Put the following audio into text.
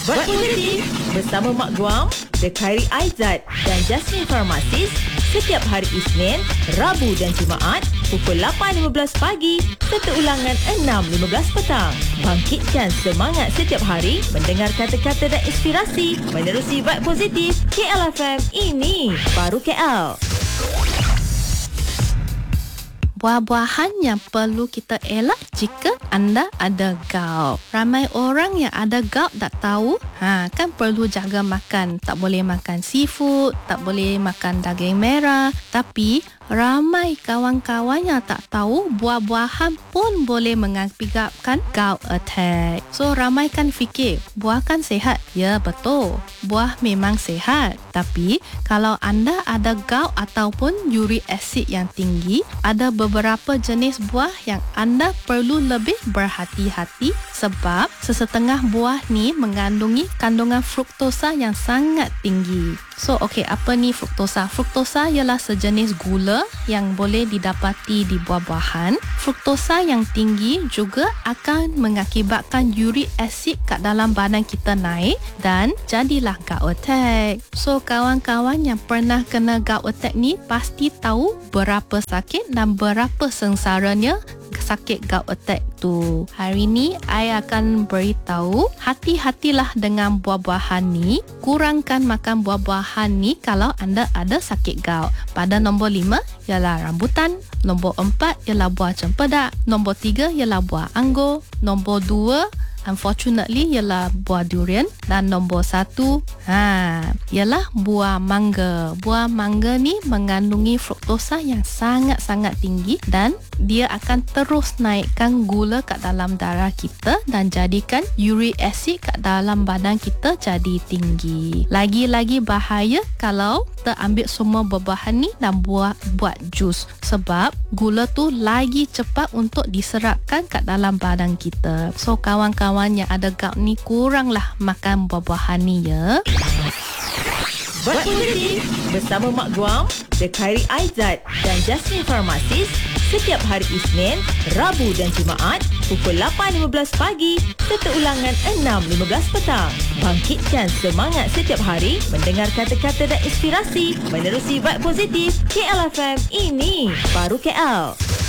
Buat Positif bersama Mak Guam, The Khairi Aizat dan Jasmine Pharmacist setiap hari Isnin, Rabu dan Jumaat pukul 8.15 pagi serta ulangan 6.15 petang. Bangkitkan semangat setiap hari mendengar kata-kata dan inspirasi menerusi Buat Positif KLFM ini baru KL. Buah-buahan yang perlu kita elak jika anda ada gout. Ramai orang yang ada gout tak tahu, kan perlu jaga makan. Tak boleh makan seafood, tak boleh makan daging merah. Tapi ramai kawan-kawan yang tak tahu buah-buahan pun boleh mengakibatkan gout attack. So ramai kan fikir buah kan sihat. Ya betul, buah memang sihat. Tapi kalau anda ada gout ataupun uric acid yang tinggi, ada beberapa jenis buah yang anda perlu lebih berhati-hati sebab sesetengah buah ni mengandungi kandungan fruktosa yang sangat tinggi. So, apa ni fruktosa? Fruktosa ialah sejenis gula yang boleh didapati di buah-buahan. Fruktosa yang tinggi juga akan mengakibatkan uric acid kat dalam badan kita naik dan jadilah gout attack. So, kawan-kawan yang pernah kena gout attack ni pasti tahu berapa sakit dan berapa sengsaranya sakit gout attack tu. Hari ni I akan beritahu hati-hatilah dengan buah-buahan ni. Kurangkan makan buah-buahan ni kalau anda ada sakit gout. Pada nombor 5 ialah rambutan, nombor 4 ialah buah cempedak, nombor 3 ialah buah anggur, nombor 2 unfortunately ialah buah durian dan nombor 1 ialah buah mangga. Buah mangga ni mengandungi fruktosa yang sangat-sangat tinggi dan dia akan terus naikkan gula kat dalam darah kita dan jadikan uric acid kat dalam badan kita jadi tinggi. Lagi-lagi bahaya kalau terambil semua buah-buahan ni dan buat jus sebab gula tu lagi cepat untuk diserapkan kat dalam badan kita. So kawan-kawan yang ada gout ni kuranglah makan buah-buahan ni ya. Buat Positif bersama Mak Guam, The Khairi Aizat dan Jasmine Pharmacist setiap hari Isnin, Rabu dan Jumaat pukul 8.15 pagi serta ulangan 6.15 petang. Bangkitkan semangat setiap hari mendengar kata-kata dan inspirasi menerusi Buat Positif KLFM ini baru KL.